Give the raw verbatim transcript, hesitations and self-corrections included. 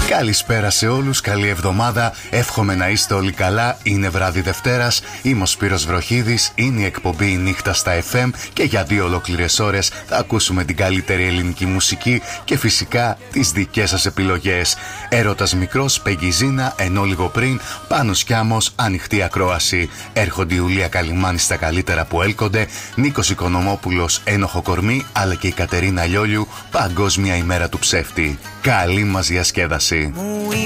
Καλησπέρα σε όλους, καλή εβδομάδα. Εύχομαι να είστε όλοι καλά. Είναι βράδυ Δευτέρας. Είμαι ο Σπύρος Βροχίδης. Είναι η εκπομπή η Νύχτα στα εφ εμ και για δύο ολόκληρες ώρες θα ακούσουμε την καλύτερη ελληνική μουσική και φυσικά τις δικές σας επιλογές. Έρωτας μικρός, Πεγκιζίνα, ενώ λίγο πριν Πάνος Κιάμος, ανοιχτή ακρόαση. Έρχονται η Ιουλία Καλυμάνη στα καλύτερα που έλκονται, Νίκος Οικονομόπουλος, ένοχο κορμί, αλλά και η Κατερίνα Λιόλιου, Παγκόσμια ημέρα του ψεύτη. Καλή μας διασκέδαση. Muy